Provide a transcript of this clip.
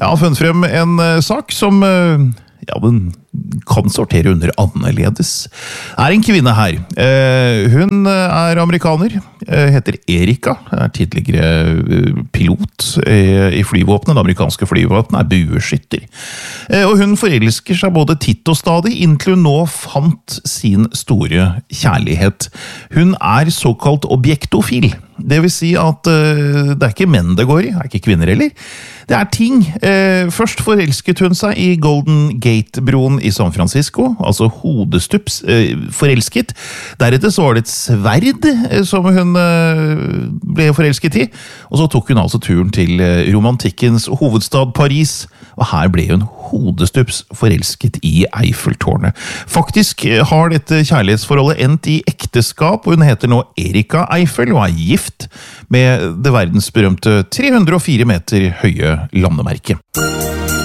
Jeg har funnet frem en sak som den kan sortere under annerledes. Det er en kvinne her. Hun er amerikaner, heter Erika, er tidligere pilot i flyvåpenet, det amerikanske flyvåpenet, er bueskytter. Og hun forelsker seg både titt og stadig, inntil hun nå fant sin store kjærlighet. Hun er såkalt objektofil. Det vil si at det er ikke menn det går i, det er ikke kvinner heller. Det er ting. Først forelsket hun seg i Golden Gate-broen i San Francisco, altså hodestups forelsket. Deretter så var det et sverd som hun ble forelsket i, og så tok hun altså turen til romantikkens hovedstad Paris, og her ble hun hodestups forelsket i Eiffeltårnet. Faktisk har dette kjærlighetsforholdet endt i ekteskap, og hun heter nå Erika Eiffel og er gift med det verdensberømte 304 meter høye landemerket.